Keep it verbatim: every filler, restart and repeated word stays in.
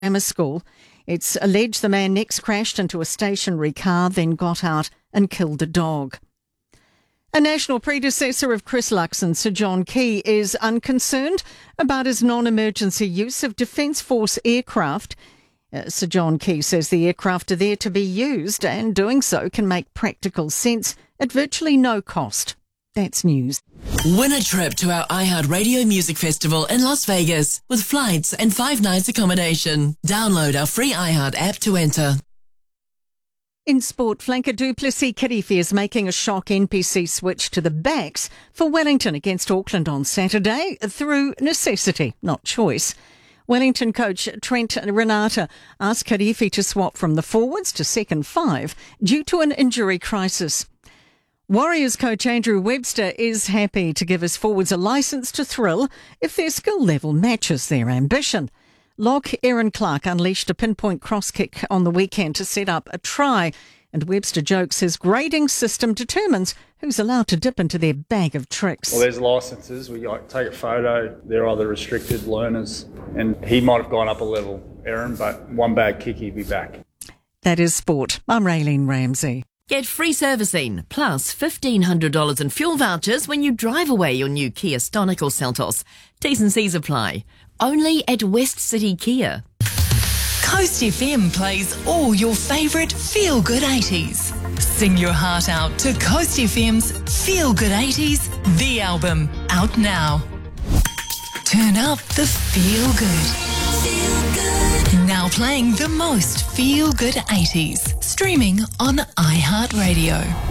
Grammar School. It's alleged the man next crashed into a stationary car, then got out and killed a dog. A national predecessor of Chris Luxon, Sir John Key, is unconcerned about his non-emergency use of Defence Force aircraft. Uh, Sir John Key says the aircraft are there to be used, and doing so can make practical sense at virtually no cost. That's news. Win a trip to our iHeartRadio Music Festival in Las Vegas with flights and five nights accommodation. Download our free iHeart app to enter. In sport, flanker du Plessis-Kirifi is making a shock N P C switch to the backs for Wellington against Auckland on Saturday through necessity, not choice. Wellington coach Trent Renata asked Kirifi to swap from the forwards to second five due to an injury crisis. Warriors coach Andrew Webster is happy to give his forwards a licence to thrill if their skill level matches their ambition. Lock Aaron Clark unleashed a pinpoint cross kick on the weekend to set up a try, and Webster jokes his grading system determines who's allowed to dip into their bag of tricks. Well, there's licences. We like, take a photo. They're either restricted learners, and he might have gone up a level, Aaron, but one bad kick, he'd be back. That is sport. I'm Raylene Ramsey. Get free servicing plus fifteen hundred dollars in fuel vouchers when you drive away your new Kia Stonic or Seltos. T's and C's apply. Only at West City Kia. Coast F M plays all your favourite feel-good eighties. Sing your heart out to Coast F M's Feel Good eighties, the album, out now. Turn up the feel good. Feel good. Now playing the most feel-good eighties. Streaming on iHeartRadio.